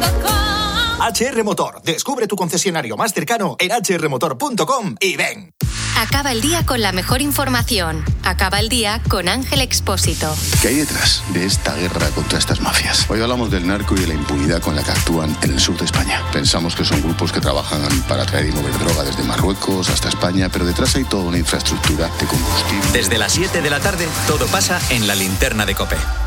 HR Motor. Descubre tu concesionario más cercano en hrmotor.com y ven. Acaba el día con la mejor información. Acaba el día con Ángel Expósito. ¿Qué hay detrás de esta guerra contra estas mafias? Hoy hablamos del narco y de la impunidad con la que actúan en el sur de España. Pensamos que son grupos que trabajan para traer y mover droga desde Marruecos hasta España, pero detrás hay toda una infraestructura de combustible. Desde las 7 de la tarde, todo pasa en La Linterna de COPE.